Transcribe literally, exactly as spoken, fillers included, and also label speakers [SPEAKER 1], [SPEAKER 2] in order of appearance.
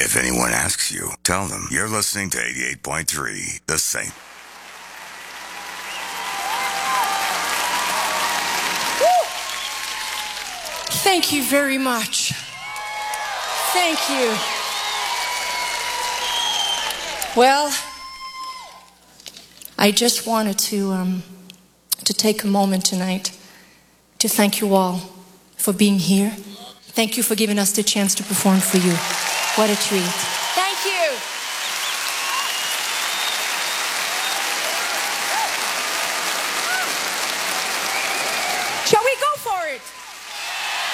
[SPEAKER 1] If anyone asks you, tell them you're listening to eighty-eight point three, The Saint.
[SPEAKER 2] Thank you very much. Thank you. Well, I just wanted to um, to take a moment tonight to thank you all for being here. Thank you for giving us the chance to perform for you. What a treat.